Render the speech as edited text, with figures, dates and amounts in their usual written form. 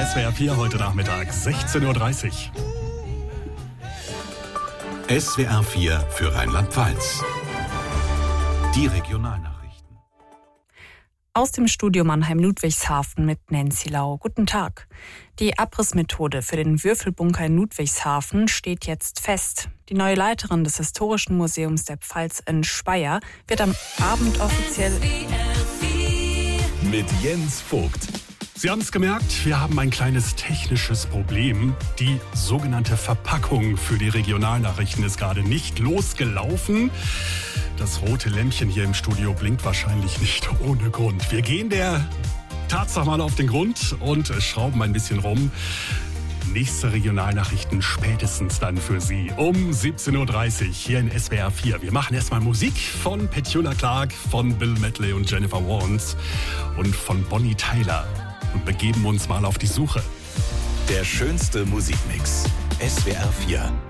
SWR 4 heute Nachmittag, 16.30 Uhr. SWR 4 für Rheinland-Pfalz. Die Regionalnachrichten. Aus dem Studio Mannheim-Ludwigshafen mit Nancy Lau. Guten Tag. Die Abrissmethode für den Würfelbunker in Ludwigshafen steht jetzt fest. Die neue Leiterin des Historischen Museums der Pfalz in Speyer wird am Abend offiziell Mit Jens Vogt. Sie haben es gemerkt, wir haben ein kleines technisches Problem. Die sogenannte Verpackung für die Regionalnachrichten ist gerade nicht losgelaufen. Das rote Lämpchen hier im Studio blinkt wahrscheinlich nicht ohne Grund. Wir gehen der Tatsache mal auf den Grund und schrauben ein bisschen rum. Nächste Regionalnachrichten spätestens dann für Sie um 17.30 Uhr hier in SWR 4. Wir machen erstmal Musik von Petula Clark, von Bill Medley und Jennifer Warnes und von Bonnie Tyler und begeben uns mal auf die Suche. Der schönste Musikmix. SWR 4.